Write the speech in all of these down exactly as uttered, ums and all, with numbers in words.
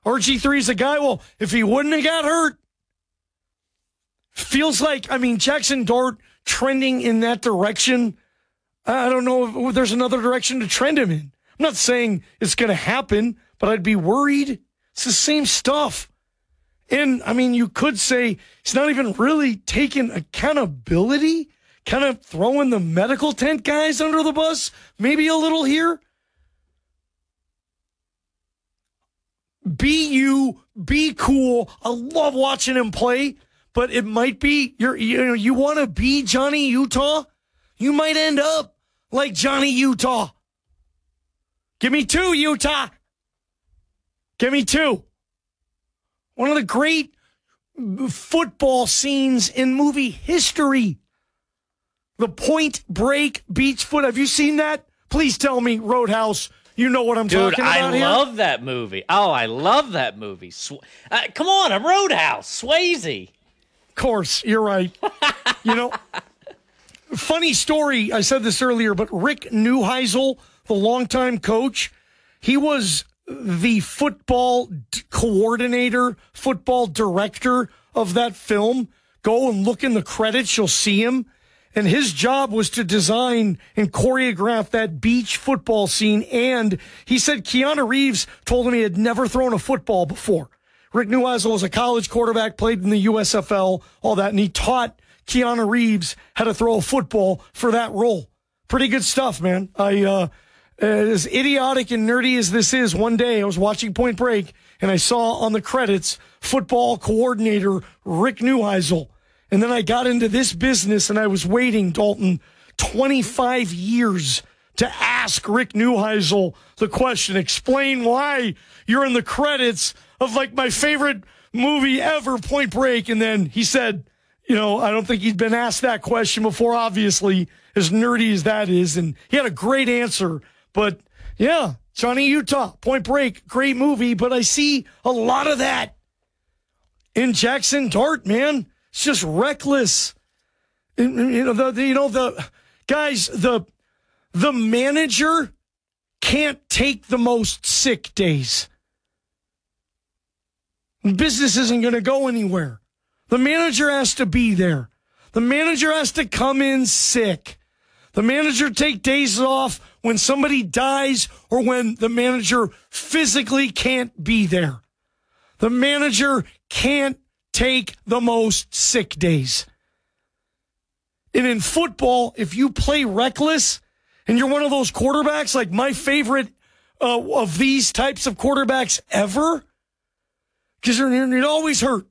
R G three's a guy, well, if he wouldn't have got hurt, feels like, I mean, Jackson Dart trending in that direction. I don't know if there's another direction to trend him in. I'm not saying it's going to happen, but I'd be worried. It's the same stuff. And, I mean, you could say he's not even really taking accountability, kind of throwing the medical tent guys under the bus, maybe a little here. Be you, be cool. I love watching him play, but it might be, you're, you know, you want to be Johnny Utah, you might end up like Johnny Utah. Give me two, Utah. Give me two. One of the great football scenes in movie history. The Point Break beach foot. Have you seen that? Please tell me, Roadhouse, you know what I'm Dude, talking about I here. I love that movie. Oh, I love that movie. Sw- uh, come on, a Roadhouse. Swayze. Of course, you're right. You know, funny story, I said this earlier, but Rick Neuheisel, the longtime coach, he was the football d- coordinator, football director of that film. Go and look in the credits, you'll see him. And his job was to design and choreograph that beach football scene. And he said Keanu Reeves told him he had never thrown a football before. Rick Neuheisel was a college quarterback, played in the U S F L, all that. And he taught Keanu Reeves how to throw a football for that role. Pretty good stuff, man. I, uh, as idiotic and nerdy as this is, one day I was watching Point Break and I saw on the credits football coordinator Rick Neuheisel. And then I got into this business and I was waiting, Dalton, twenty-five years to ask Rick Neuheisel the question, explain why you're in the credits of like my favorite movie ever, Point Break. And then he said, you know, I don't think he'd been asked that question before, obviously, as nerdy as that is. And he had a great answer. But yeah, Johnny Utah, Point Break, great movie. But I see a lot of that in Jackson Dart, man. It's just reckless. You know, the, the you know the guys, the the manager can't take the most sick days. Business isn't going to go anywhere. The manager has to be there. The manager has to come in sick. The manager take days off when somebody dies or when the manager physically can't be there. The manager can't take the most sick days. And in football, if you play reckless and you're one of those quarterbacks, like my favorite uh, of these types of quarterbacks ever, because you're, you're always hurt.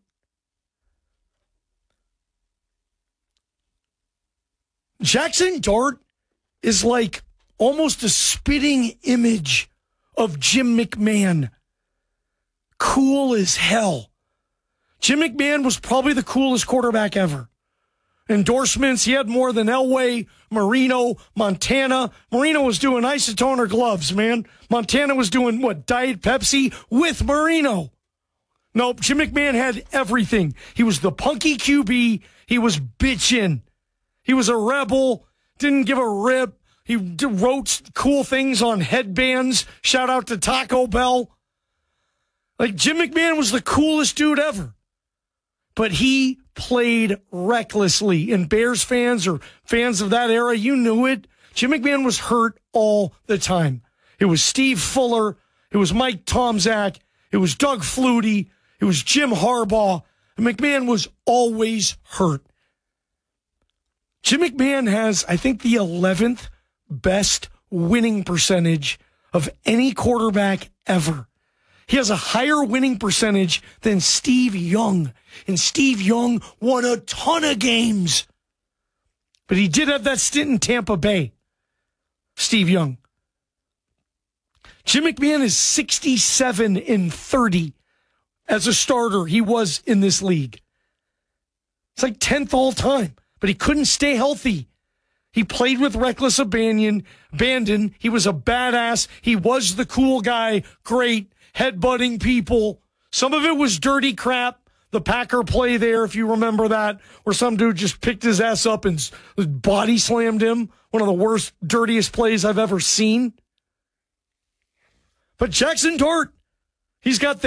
Jackson Dart is like almost a spitting image of Jim McMahon. Cool as hell. Jim McMahon was probably the coolest quarterback ever. Endorsements, he had more than Elway, Marino, Montana. Marino was doing isotoner gloves, man. Montana was doing, what, Diet Pepsi with Marino. Nope, Jim McMahon had everything. He was the punky Q B. He was bitchin'. He was a rebel, didn't give a rip. He wrote cool things on headbands. Shout out to Taco Bell. Like, Jim McMahon was the coolest dude ever. But he played recklessly. And Bears fans or fans of that era, you knew it. Jim McMahon was hurt all the time. It was Steve Fuller. It was Mike Tomczak. It was Doug Flutie. It was Jim Harbaugh. And McMahon was always hurt. Jim McMahon has, I think, the eleventh best winning percentage of any quarterback ever. He has a higher winning percentage than Steve Young. And Steve Young won a ton of games. But he did have that stint in Tampa Bay. Steve Young. Jim McMahon is sixty-seven and thirty as a starter. He was in this league. It's like tenth all time. But he couldn't stay healthy. He played with reckless abandon. abandon. He was a badass. He was the cool guy. Great. Headbutting people. Some of it was dirty crap. The Packer play there, if you remember that, where some dude just picked his ass up and body slammed him. One of the worst, dirtiest plays I've ever seen. But Jackson Dart, he's got that.